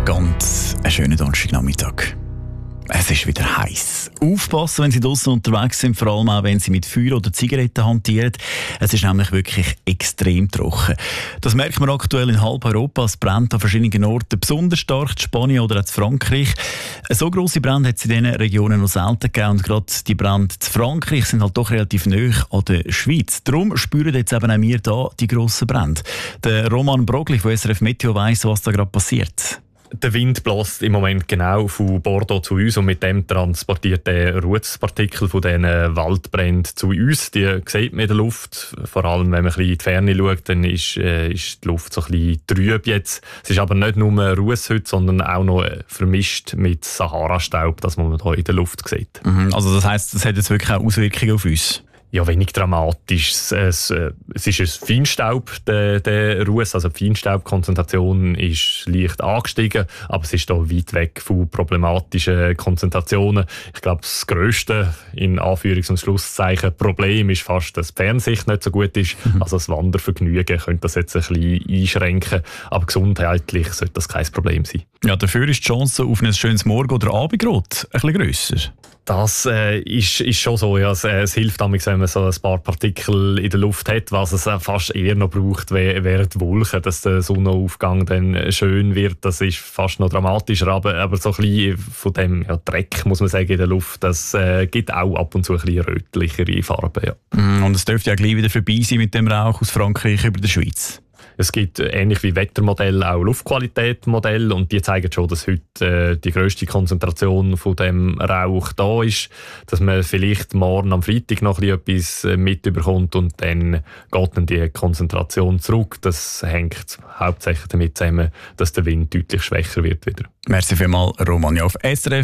Ganz einen schönen Donnerstagnachmittag. Es ist wieder heiß. Aufpassen, wenn Sie draussen unterwegs sind, vor allem auch, wenn Sie mit Feuer oder Zigaretten hantieren. Es ist nämlich wirklich extrem trocken. Das merkt man aktuell in halb Europa. Es brennt an verschiedenen Orten besonders stark, in Spanien oder auch in Frankreich. So grosse Brände hat es in diesen Regionen noch selten gegeben. Und gerade die Brände in Frankreich sind halt doch relativ nahe an der Schweiz. Darum spüren jetzt eben auch wir hier die grossen Brände. Der Roman Brogli von SRF Meteo weiss, was da gerade passiert. Der Wind bläst im Moment genau von Bordeaux zu uns und mit dem transportiert der Rußpartikel von diesen Waldbränden zu uns. Die sieht man in der Luft. Vor allem, wenn man ein bisschen in die Ferne schaut, dann ist die Luft so ein bisschen trüb jetzt. Es ist aber nicht nur Ruß heute, sondern auch noch vermischt mit Sahara-Staub, das man hier in der Luft sieht. Also das heisst, das hat jetzt wirklich auch Auswirkungen auf uns? Ja, wenig dramatisch. Es ist ein Feinstaub, der Ruß. Also die Feinstaubkonzentration ist leicht angestiegen, aber es ist da weit weg von problematischen Konzentrationen. Ich glaube, das grösste, in Anführungs- und Schlusszeichen, Problem ist fast, dass die Fernsicht nicht so gut ist. Also das Wandervergnügen könnte das jetzt ein bisschen einschränken, aber gesundheitlich sollte das kein Problem sein. Ja, dafür ist die Chance auf ein schönes Morgen- oder Abendrot ein bisschen grösser. Das ist schon so. Ja. Es hilft damals, wenn man so ein paar Partikel in der Luft hat, was es fast eher noch braucht während Wolken, dass der Sonnenaufgang dann schön wird. Das ist fast noch dramatischer, aber so ein bisschen von dem Dreck, muss man sagen, in der Luft, das gibt auch ab und zu ein bisschen rötlichere Farben. Ja. Und es dürfte ja gleich wieder vorbei sein mit dem Rauch aus Frankreich über der Schweiz. Es gibt ähnlich wie Wettermodelle auch Luftqualitätsmodelle und die zeigen schon, dass heute die grösste Konzentration von dem Rauch da ist, dass man vielleicht morgen am Freitag noch etwas mitbekommt und dann geht dann die Konzentration zurück. Das hängt hauptsächlich damit zusammen, dass der Wind deutlich schwächer wird wieder. Merci vielmals, Roman. Ja, auf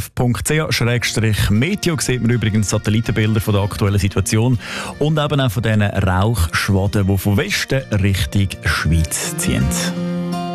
srf.ch/meteo sieht man übrigens Satellitenbilder von der aktuellen Situation und eben auch von diesen Rauchschwaden, die von Westen Richtung Schweiz ziehen.